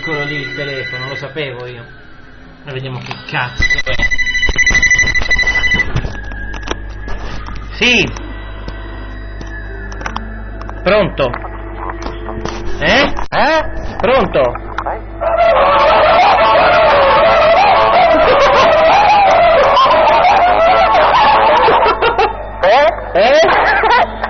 Eccolo lì il telefono, lo sapevo io. Ora vediamo che cazzo è. Sì. Pronto? Pronto?